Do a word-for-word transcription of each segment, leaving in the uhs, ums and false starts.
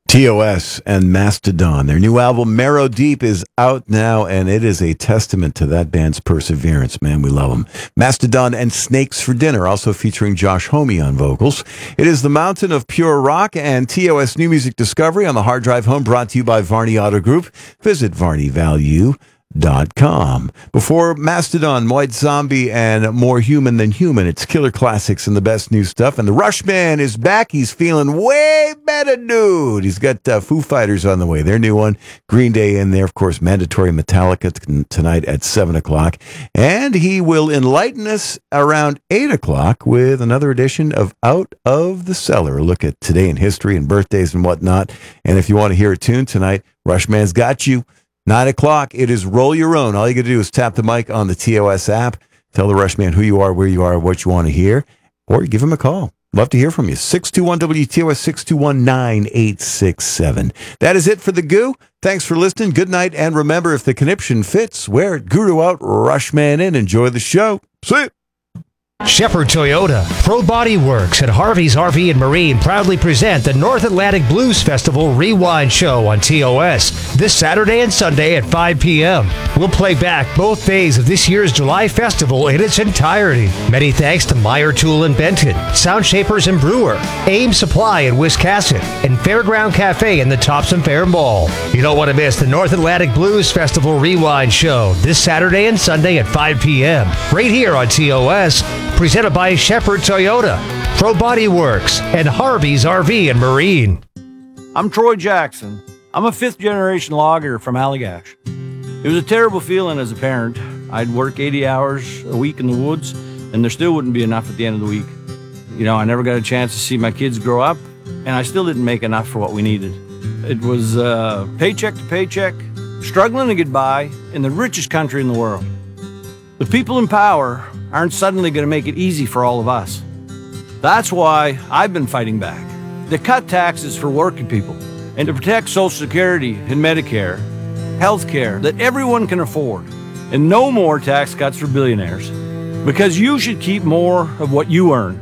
T O S and Mastodon. Their new album, Marrow Deep, is out now, and it is a testament to that band's perseverance. Man, we love them. Mastodon and Snakes for Dinner, also featuring Josh Homme on vocals. It is the mountain of pure rock and T O S New Music Discovery on the Hard Drive Home, brought to you by Varney Auto Group. Visit varney value dot com. Before Mastodon, White Zombie, and More Human Than Human, it's Killer Classics and the best new stuff. And the Rushman is back. He's feeling way better, dude. He's got uh, Foo Fighters on the way. Their new one. Green Day in there, of course. Mandatory Metallica t- tonight at seven o'clock. And he will enlighten us around eight o'clock with another edition of Out of the Cellar. A look at today in history and birthdays and whatnot. And if you want to hear a tune tonight, Rushman's got you. Nine o'clock, it is Roll Your Own. All you got to do is tap the mic on the T O S app, tell the Rushman who you are, where you are, what you want to hear, or give him a call. Love to hear from you. six two one W T O S, six two one, nine eight six seven. That is it for the Goo. Thanks for listening. Good night. And remember, if the conniption fits, wear it, guru out, Rushman in. Enjoy the show. See you. Shepherd Toyota, Pro Body Works, and Harvey's R V and Marine proudly present the North Atlantic Blues Festival Rewind Show on T O S this Saturday and Sunday at five p.m. We'll play back both days of this year's July Festival in its entirety. Many thanks to Meyer Tool in Benton, Sound Shapers and Brewer, Aim Supply in Wiscasset, and Fairground Cafe in the Topsom Fair Mall. You don't want to miss the North Atlantic Blues Festival Rewind Show this Saturday and Sunday at five p.m. right here on T O S. Presented by Shepherd Toyota, Pro Body Works, and Harvey's R V and Marine. I'm Troy Jackson. I'm a fifth-generation logger from Allagash. It was a terrible feeling as a parent. I'd work eighty hours a week in the woods, and there still wouldn't be enough at the end of the week. You know, I never got a chance to see my kids grow up, and I still didn't make enough for what we needed. It was uh, paycheck to paycheck, struggling to get by in the richest country in the world. The people in power aren't suddenly going to make it easy for all of us. That's why I've been fighting back. To cut taxes for working people and to protect Social Security and Medicare, health care that everyone can afford, and no more tax cuts for billionaires. Because you should keep more of what you earn.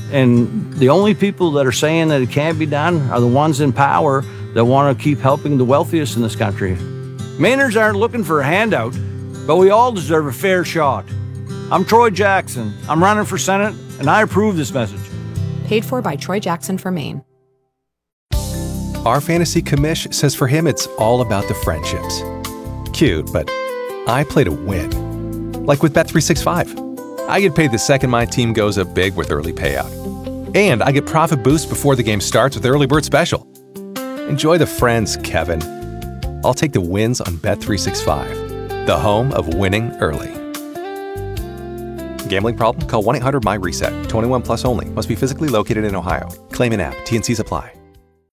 And the only people that are saying that it can't be done are the ones in power that want to keep helping the wealthiest in this country. Mainers aren't looking for a handout, but we all deserve a fair shot. I'm Troy Jackson. I'm running for Senate, and I approve this message. Paid for by Troy Jackson for Maine. Our fantasy commish says for him it's all about the friendships. Cute, but I play to win. Like with Bet three sixty-five. I get paid the second my team goes up big with early payout. And I get profit boost before the game starts with Early Bird Special. Enjoy the friends, Kevin. I'll take the wins on Bet three sixty-five, the home of winning early. Gambling problem? Call one eight hundred M Y RESET. twenty-one plus only. Must be physically located in Ohio. Claim in app. T N Cs apply.